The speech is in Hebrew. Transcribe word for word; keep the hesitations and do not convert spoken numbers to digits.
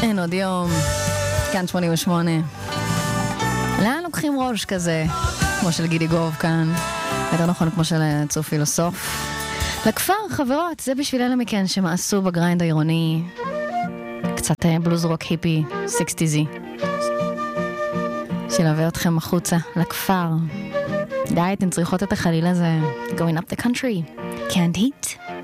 אין עוד יום, כאן שמונים ושמונה. לאן לוקחים ראש כזה? כמו של גידי גוב כאן, יותר נכון כמו של צור פילוסוף. לכפר, חברות, זה בשביל אלה מכן שמעשו בגריינד העירוני קצת בלוז רוק היפי, סיקסטיזי. שלהביא אתכם החוצה, לכפר. די, אתן צריכות את החליל הזה. Going up the country. Can't eat.